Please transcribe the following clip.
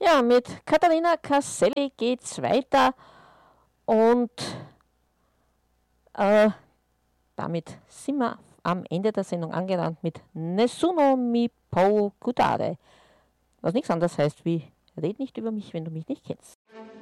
Ja, mit Katharina Casselli geht's weiter und äh, damit sind wir am Ende der Sendung angelangt mit Nessuno mi può guardare. Was nichts anderes heißt wie, red nicht über mich, wenn du mich nicht kennst.